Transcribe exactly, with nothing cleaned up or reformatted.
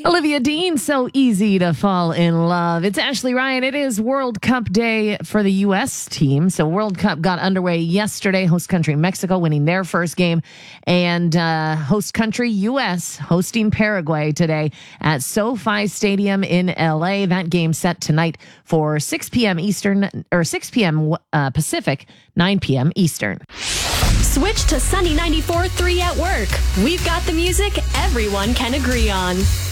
Olivia Dean, so easy to fall in love. It's Ashley Ryan. It is World Cup Day for the U S team. So World Cup got underway yesterday. Host country Mexico winning their first game. And uh, host country U S hosting Paraguay today at SoFi Stadium in L A. That game set tonight for six p.m. Eastern, or six p.m. Uh, Pacific, nine p.m. Eastern. Switch to Sunny ninety-four point three at work. We've got the music everyone can agree on.